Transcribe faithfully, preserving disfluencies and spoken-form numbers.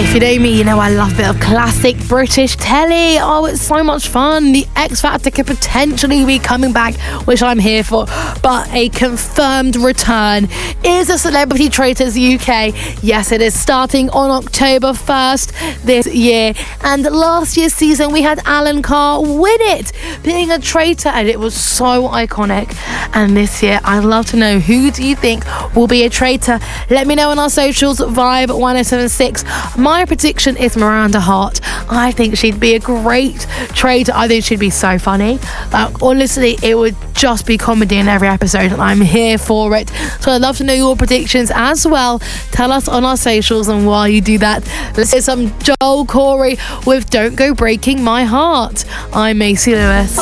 If you know me, you know I love a bit of classic British telly. Oh, it's so much fun. The X Factor could potentially be coming back, which I'm here for. But a confirmed return is a Celebrity Traitors U K. Yes, it is starting on October first this year. And last year's season, we had Alan Carr win it, being a traitor, and it was so iconic. And this year, I'd love to know, who do you think will be a traitor? Let me know on our socials, Vibe one oh seven six. My prediction is Miranda Hart. I think she'd be a great traitor. I think she'd be so funny. Like, honestly, it would just be comedy in every episode, and I'm here for it. So I'd love to know your predictions as well. Tell us on our socials, and while you do that, let's hear some Joel Corey with Don't Go Breaking My Heart. I'm Macy Lewis.